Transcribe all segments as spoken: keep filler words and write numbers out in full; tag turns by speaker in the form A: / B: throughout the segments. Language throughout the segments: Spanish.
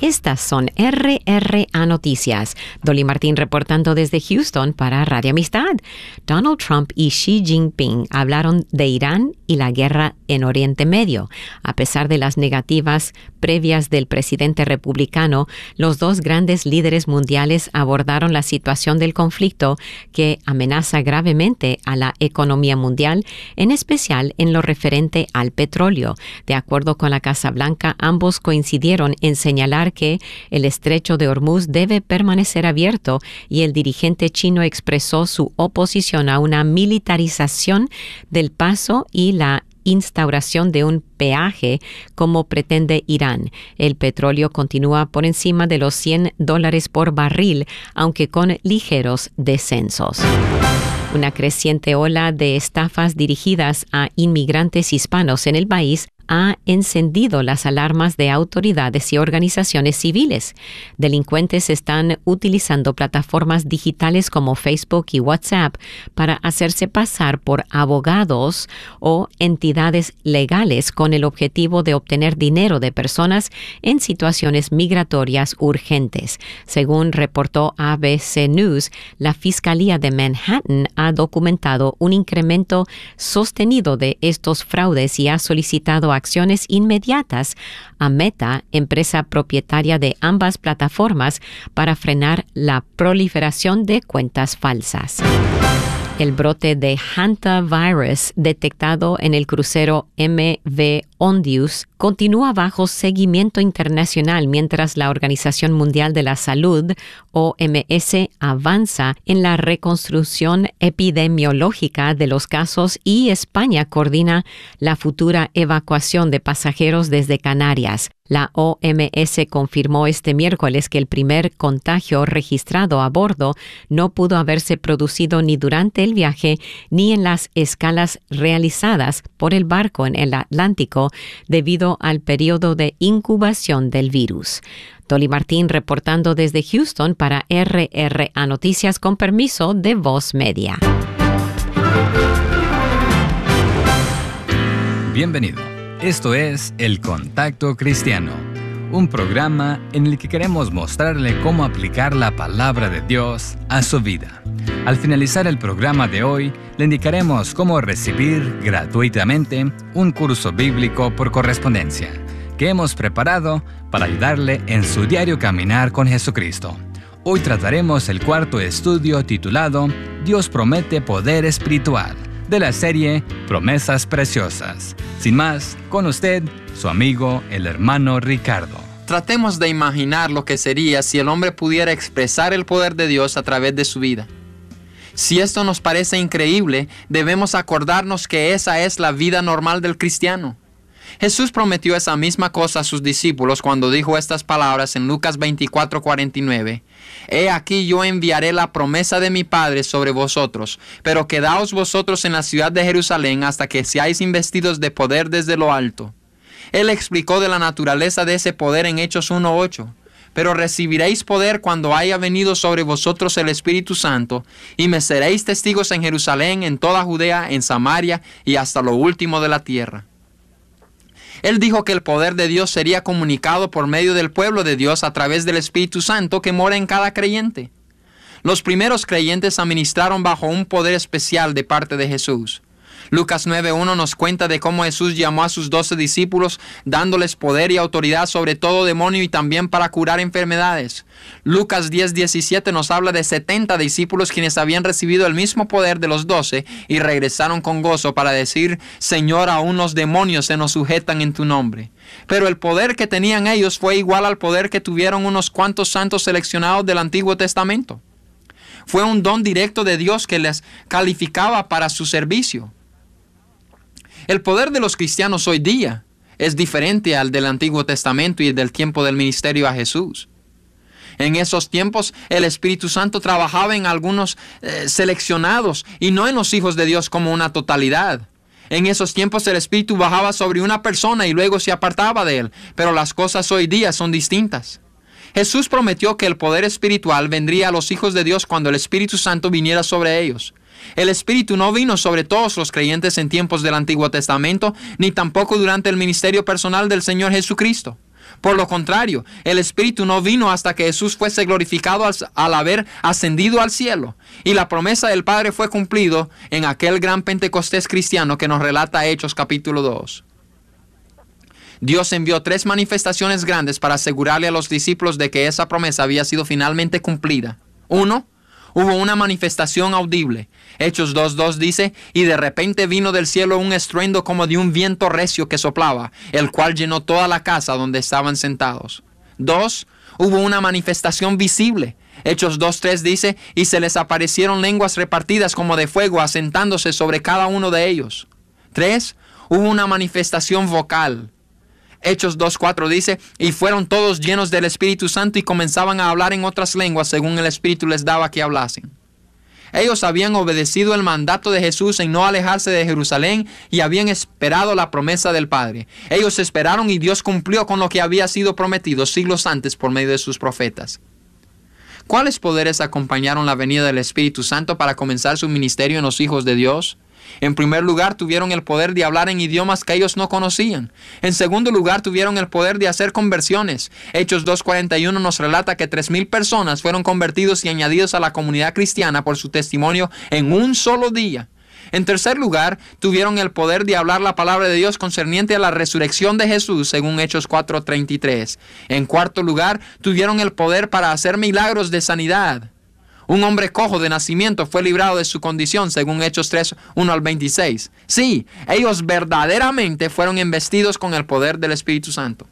A: Estas son R R A Noticias. Dolly Martín reportando desde Houston para Radio Amistad. Donald Trump y Xi Jinping hablaron de Irán y la guerra en Oriente Medio. A pesar de las negativas previas del presidente republicano, los dos grandes líderes mundiales abordaron la situación del conflicto que amenaza gravemente a la economía mundial, en especial en lo referente al petróleo. De acuerdo con la Casa Blanca, ambos coincidieron en señalar que el estrecho de Hormuz debe permanecer abierto y el dirigente chino expresó su oposición a una militarización del paso y la instauración de un peaje como pretende Irán. El petróleo continúa por encima de los cien dólares por barril, aunque con ligeros descensos. Una creciente ola de estafas dirigidas a inmigrantes hispanos en el país ha encendido las alarmas de autoridades y organizaciones civiles. Delincuentes están utilizando plataformas digitales como Facebook y WhatsApp para hacerse pasar por abogados o entidades legales con el objetivo de obtener dinero de personas en situaciones migratorias urgentes. Según reportó A B C News, la Fiscalía de Manhattan ha documentado un incremento sostenido de estos fraudes y ha solicitado acciones inmediatas a Meta, empresa propietaria de ambas plataformas, para frenar la proliferación de cuentas falsas. El brote de hantavirus detectado en el crucero M V Ondius continúa bajo seguimiento internacional mientras la Organización Mundial de la Salud, O M S, avanza en la reconstrucción epidemiológica de los casos y España coordina la futura evacuación de pasajeros desde Canarias. La O M S confirmó este miércoles que el primer contagio registrado a bordo no pudo haberse producido ni durante el viaje ni en las escalas realizadas por el barco en el Atlántico debido al periodo de incubación del virus. Dolly Martín reportando desde Houston para R R A Noticias con permiso de Voz Media.
B: Bienvenido. Esto es El Contacto Cristiano, un programa en el que queremos mostrarle cómo aplicar la palabra de Dios a su vida. Al finalizar el programa de hoy, le indicaremos cómo recibir gratuitamente un curso bíblico por correspondencia que hemos preparado para ayudarle en su diario caminar con Jesucristo. Hoy trataremos el cuarto estudio titulado Dios promete poder espiritual, de la serie Promesas Preciosas. Sin más, con usted, su amigo, el hermano Ricardo.
C: Tratemos de imaginar lo que sería si el hombre pudiera expresar el poder de Dios a través de su vida. Si esto nos parece increíble, debemos acordarnos que esa es la vida normal del cristiano. Jesús prometió esa misma cosa a sus discípulos cuando dijo estas palabras en Lucas veinticuatro cuarenta y nueve. He aquí yo enviaré la promesa de mi Padre sobre vosotros, pero quedaos vosotros en la ciudad de Jerusalén hasta que seáis investidos de poder desde lo alto. Él explicó de la naturaleza de ese poder en Hechos uno ocho. Pero recibiréis poder cuando haya venido sobre vosotros el Espíritu Santo, y me seréis testigos en Jerusalén, en toda Judea, en Samaria y hasta lo último de la tierra. Él dijo que el poder de Dios sería comunicado por medio del pueblo de Dios a través del Espíritu Santo que mora en cada creyente. Los primeros creyentes administraron bajo un poder especial de parte de Jesús. Lucas nueve uno nos cuenta de cómo Jesús llamó a sus doce discípulos, dándoles poder y autoridad sobre todo demonio y también para curar enfermedades. Lucas diez diecisiete nos habla de setenta discípulos quienes habían recibido el mismo poder de los doce y regresaron con gozo para decir: Señor, aún los demonios se nos sujetan en tu nombre. Pero el poder que tenían ellos fue igual al poder que tuvieron unos cuantos santos seleccionados del Antiguo Testamento. Fue un don directo de Dios que les calificaba para su servicio. El poder de los cristianos hoy día es diferente al del Antiguo Testamento y del tiempo del ministerio a Jesús. En esos tiempos el Espíritu Santo trabajaba en algunos eh, seleccionados y no en los hijos de Dios como una totalidad. En esos tiempos el Espíritu bajaba sobre una persona y luego se apartaba de él, pero las cosas hoy día son distintas. Jesús prometió que el poder espiritual vendría a los hijos de Dios cuando el Espíritu Santo viniera sobre ellos. El Espíritu no vino sobre todos los creyentes en tiempos del Antiguo Testamento, ni tampoco durante el ministerio personal del Señor Jesucristo. Por lo contrario, el Espíritu no vino hasta que Jesús fuese glorificado al, al haber ascendido al cielo. Y la promesa del Padre fue cumplido en aquel gran Pentecostés cristiano que nos relata Hechos capítulo dos. Dios envió tres manifestaciones grandes para asegurarle a los discípulos de que esa promesa había sido finalmente cumplida. Uno, hubo una manifestación audible. Hechos dos dos dice, y de repente vino del cielo un estruendo como de un viento recio que soplaba, el cual llenó toda la casa donde estaban sentados. Dos, hubo una manifestación visible. Hechos dos tres dice, y se les aparecieron lenguas repartidas como de fuego, asentándose sobre cada uno de ellos. Tres, hubo una manifestación vocal. Hechos dos cuatro dice, y fueron todos llenos del Espíritu Santo y comenzaban a hablar en otras lenguas según el Espíritu les daba que hablasen. Ellos habían obedecido el mandato de Jesús en no alejarse de Jerusalén y habían esperado la promesa del Padre. Ellos esperaron y Dios cumplió con lo que había sido prometido siglos antes por medio de sus profetas. ¿Cuáles poderes acompañaron la venida del Espíritu Santo para comenzar su ministerio en los hijos de Dios? En primer lugar, tuvieron el poder de hablar en idiomas que ellos no conocían. En segundo lugar, tuvieron el poder de hacer conversiones. Hechos dos cuarenta y uno nos relata que tres mil personas fueron convertidos y añadidos a la comunidad cristiana por su testimonio en un solo día. En tercer lugar, tuvieron el poder de hablar la palabra de Dios concerniente a la resurrección de Jesús, según Hechos cuatro treinta y tres. En cuarto lugar, tuvieron el poder para hacer milagros de sanidad. Un hombre cojo de nacimiento fue librado de su condición, según Hechos tres, uno al veintiséis. Sí, ellos verdaderamente fueron investidos con el poder del Espíritu Santo.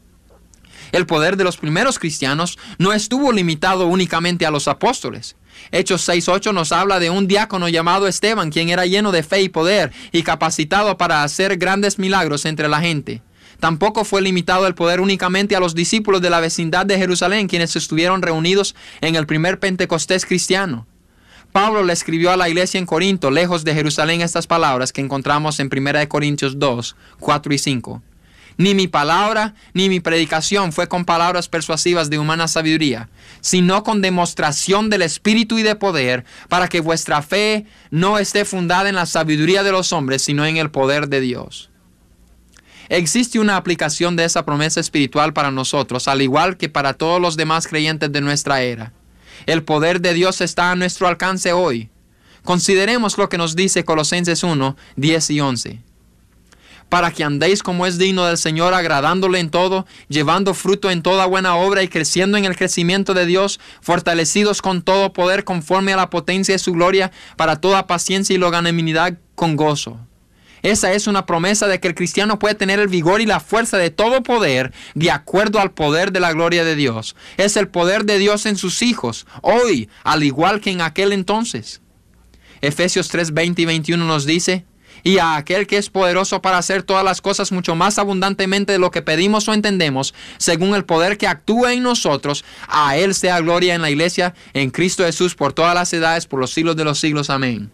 C: El poder de los primeros cristianos no estuvo limitado únicamente a los apóstoles. Hechos seis ocho nos habla de un diácono llamado Esteban, quien era lleno de fe y poder y capacitado para hacer grandes milagros entre la gente. Tampoco fue limitado el poder únicamente a los discípulos de la vecindad de Jerusalén, quienes estuvieron reunidos en el primer Pentecostés cristiano. Pablo le escribió a la iglesia en Corinto, lejos de Jerusalén, estas palabras que encontramos en primera de Corintios dos, cuatro y cinco. Ni mi palabra ni mi predicación fue con palabras persuasivas de humana sabiduría, sino con demostración del Espíritu y de poder, para que vuestra fe no esté fundada en la sabiduría de los hombres, sino en el poder de Dios. Existe una aplicación de esa promesa espiritual para nosotros, al igual que para todos los demás creyentes de nuestra era. El poder de Dios está a nuestro alcance hoy. Consideremos lo que nos dice Colosenses uno, diez y once. Para que andéis como es digno del Señor, agradándole en todo, llevando fruto en toda buena obra y creciendo en el crecimiento de Dios, fortalecidos con todo poder conforme a la potencia de su gloria, para toda paciencia y longanimidad con gozo. Esa es una promesa de que el cristiano puede tener el vigor y la fuerza de todo poder de acuerdo al poder de la gloria de Dios. Es el poder de Dios en sus hijos, hoy, al igual que en aquel entonces. Efesios tres, veinte y veintiuno nos dice, y a aquel que es poderoso para hacer todas las cosas mucho más abundantemente de lo que pedimos o entendemos, según el poder que actúa en nosotros, a Él sea gloria en la iglesia, en Cristo Jesús, por todas las edades, por los siglos de los siglos. Amén.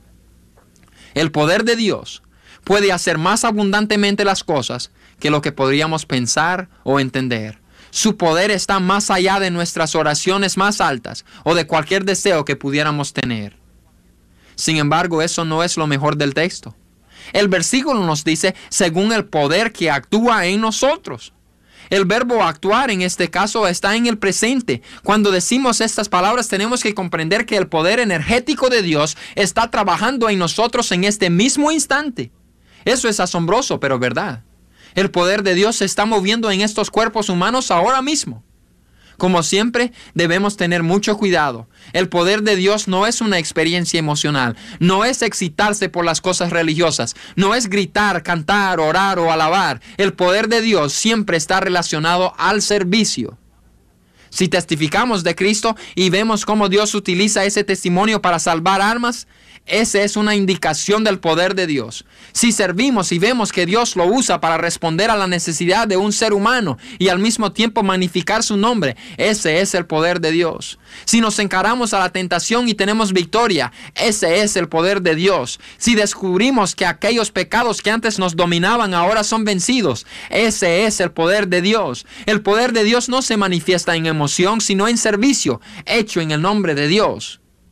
C: El poder de Dios puede hacer más abundantemente las cosas que lo que podríamos pensar o entender. Su poder está más allá de nuestras oraciones más altas o de cualquier deseo que pudiéramos tener. Sin embargo, eso no es lo mejor del texto. El versículo nos dice, según el poder que actúa en nosotros. El verbo actuar en este caso está en el presente. Cuando decimos estas palabras tenemos que comprender que el poder energético de Dios está trabajando en nosotros en este mismo instante. Eso es asombroso, pero verdad. El poder de Dios se está moviendo en estos cuerpos humanos ahora mismo. Como siempre, debemos tener mucho cuidado. El poder de Dios no es una experiencia emocional, no es excitarse por las cosas religiosas, no es gritar, cantar, orar o alabar. El poder de Dios siempre está relacionado al servicio. Si testificamos de Cristo y vemos cómo Dios utiliza ese testimonio para salvar almas, esa es una indicación del poder de Dios. Si servimos y vemos que Dios lo usa para responder a la necesidad de un ser humano y al mismo tiempo magnificar su nombre, ese es el poder de Dios. Si nos encaramos a la tentación y tenemos victoria, ese es el poder de Dios. Si descubrimos que aquellos pecados que antes nos dominaban ahora son vencidos, ese es el poder de Dios. El poder de Dios no se manifiesta en emoción, sino en servicio, hecho en el nombre de Dios.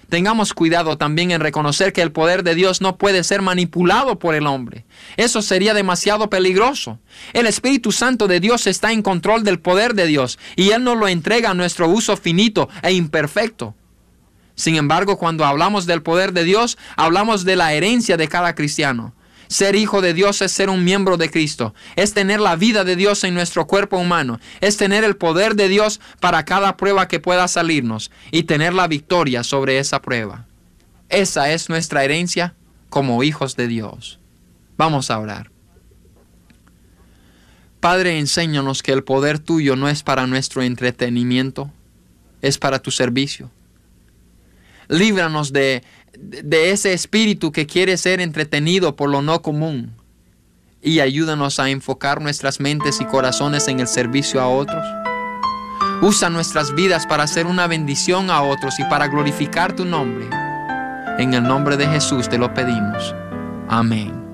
C: Tengamos cuidado también en reconocer que el poder de Dios no puede ser manipulado por el hombre. Eso sería demasiado peligroso. El Espíritu Santo de Dios está en control del poder de Dios y Él nos lo entrega a nuestro uso finito e imperfecto. Sin embargo, cuando hablamos del poder de Dios, hablamos de la herencia de cada cristiano. Ser hijo de Dios es ser un miembro de Cristo, es tener la vida de Dios en nuestro cuerpo humano, es tener el poder de Dios para cada prueba que pueda salirnos y tener la victoria sobre esa prueba. Esa es nuestra herencia como hijos de Dios. Vamos a orar. Padre, enséñanos que el poder tuyo no es para nuestro entretenimiento, es para tu servicio. Líbranos de, de ese espíritu que quiere ser entretenido por lo no común y ayúdanos a enfocar nuestras mentes y corazones en el servicio a otros. Usa nuestras vidas para hacer una bendición a otros y para glorificar tu nombre. En el nombre de Jesús te lo pedimos. Amén.